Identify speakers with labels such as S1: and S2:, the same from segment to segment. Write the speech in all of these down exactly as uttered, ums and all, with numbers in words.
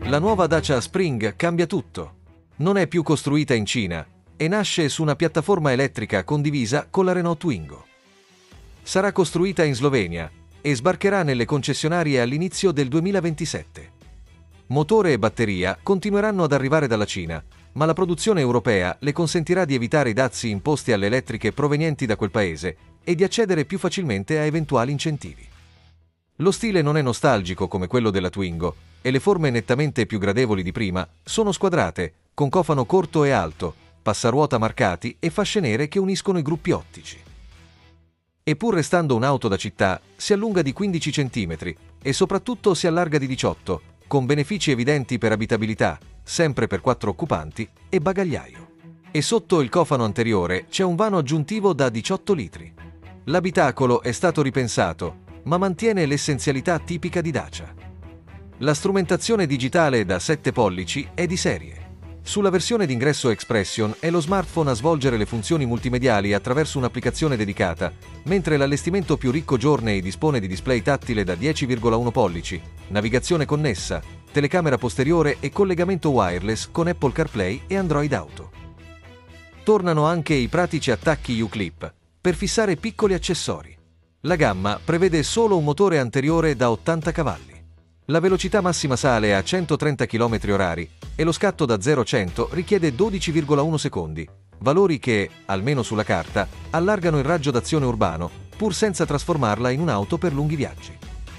S1: La nuova Dacia Spring cambia tutto. Non è più costruita in Cina e nasce su una piattaforma elettrica condivisa con la Renault Twingo. Sarà costruita in Slovenia e sbarcherà nelle concessionarie all'inizio del duemilaventisette. Motore e batteria continueranno ad arrivare dalla Cina, ma la produzione europea le consentirà di evitare i dazi imposti alle elettriche provenienti da quel paese e di accedere più facilmente a eventuali incentivi. Lo stile non è nostalgico come quello della Twingo e le forme nettamente più gradevoli di prima sono squadrate, con cofano corto e alto, passaruota marcati e fasce nere che uniscono i gruppi ottici. E pur restando un'auto da città, si allunga di quindici centimetri e soprattutto si allarga di diciotto, con benefici evidenti per abitabilità, sempre per quattro occupanti, e bagagliaio. E sotto il cofano anteriore c'è un vano aggiuntivo da diciotto litri. L'abitacolo è stato ripensato, ma mantiene l'essenzialità tipica di Dacia. La strumentazione digitale da sette pollici è di serie. Sulla versione d'ingresso Expression è lo smartphone a svolgere le funzioni multimediali attraverso un'applicazione dedicata, mentre l'allestimento più ricco Journey dispone di display tattile da dieci virgola uno pollici, navigazione connessa, telecamera posteriore e collegamento wireless con Apple CarPlay e Android Auto. Tornano anche i pratici attacchi U-Clip per fissare piccoli accessori. La gamma prevede solo un motore anteriore da ottanta cavalli. La velocità massima sale a centotrenta chilometri orari e lo scatto da zero a cento richiede dodici virgola uno secondi, valori che, almeno sulla carta, allargano il raggio d'azione urbano, pur senza trasformarla in un'auto per lunghi viaggi.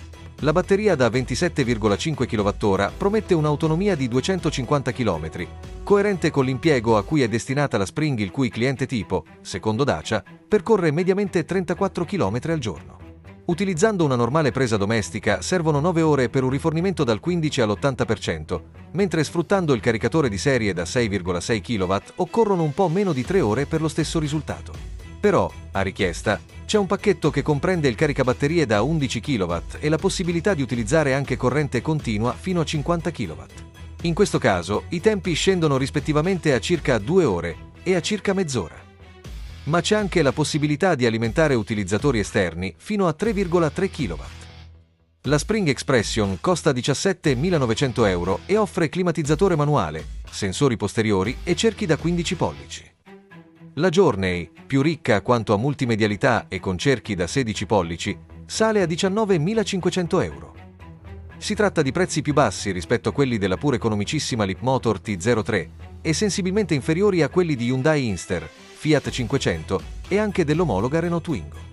S1: La batteria da ventisette virgola cinque chilowattora promette un'autonomia di duecentocinquanta chilometri, coerente con l'impiego a cui è destinata la Spring, il cui cliente tipo, secondo Dacia, percorre mediamente trentaquattro chilometri al giorno. Utilizzando una normale presa domestica servono nove ore per un rifornimento dal quindici all'ottanta per cento, mentre sfruttando il caricatore di serie da sei virgola sei chilowatt occorrono un po' meno di tre ore per lo stesso risultato. Però, a richiesta, c'è un pacchetto che comprende il caricabatterie da undici chilowatt e la possibilità di utilizzare anche corrente continua fino a cinquanta chilowatt. In questo caso, i tempi scendono rispettivamente a circa due ore e a circa mezz'ora. Ma c'è anche la possibilità di alimentare utilizzatori esterni fino a tre virgola tre chilowatt. La Spring Expression costa diciassettemilanovecento euro e offre climatizzatore manuale, sensori posteriori e cerchi da quindici pollici. La Journey, più ricca quanto a multimedialità e con cerchi da sedici pollici, sale a diciannovemilacinquecento euro. Si tratta di prezzi più bassi rispetto a quelli della pur economicissima Leapmotor T zero tre e sensibilmente inferiori a quelli di Hyundai Inster, Fiat cinquecento e anche dell'omologa Renault Twingo.